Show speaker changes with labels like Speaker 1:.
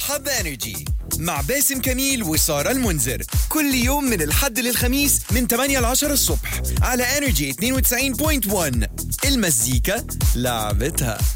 Speaker 1: اصحى بانرجي مع باسم كميل وسارة المنذر كل يوم من الحد للخميس من 8 ل 10 الصبح على انرجي 92.1. المزيكا لعبتها.